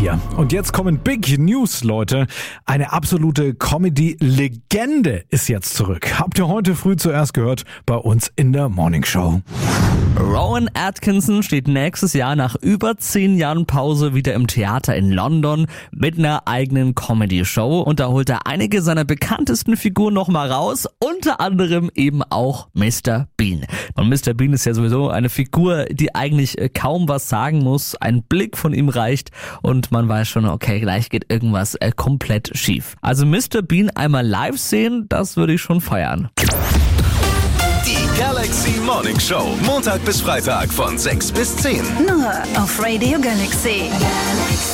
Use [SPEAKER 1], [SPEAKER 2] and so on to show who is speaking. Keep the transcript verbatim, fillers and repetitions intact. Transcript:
[SPEAKER 1] hier. Und jetzt kommen Big News, Leute. Eine absolute Comedy-Legende ist jetzt zurück. Habt ihr heute früh zuerst gehört bei uns in der Morning Show.
[SPEAKER 2] Rowan Atkinson steht nächstes Jahr nach über zehn Jahren Pause wieder im Theater in London mit einer eigenen Comedy-Show. Und da holt er einige seiner bekanntesten Figuren nochmal raus, unter anderem eben auch Mister Bean. Und Mister Bean ist ja sowieso eine Figur, die eigentlich kaum was sagen muss. Ein Blick von ihm reicht und man weiß schon, okay, gleich geht irgendwas äh, komplett schief. Also Mister Bean einmal live sehen, das würde ich schon feiern.
[SPEAKER 3] Die Galaxy Morning Show, Montag bis Freitag von sechs bis zehn.
[SPEAKER 4] Nur auf Radio Galaxy.